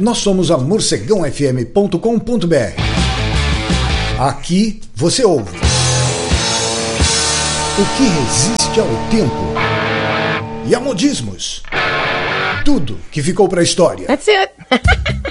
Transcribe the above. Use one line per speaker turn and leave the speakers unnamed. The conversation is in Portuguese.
Nós somos a morcegãofm.com.br. Aqui você ouve o que resiste ao tempo e a modismos. Tudo que ficou pra história.
That's it.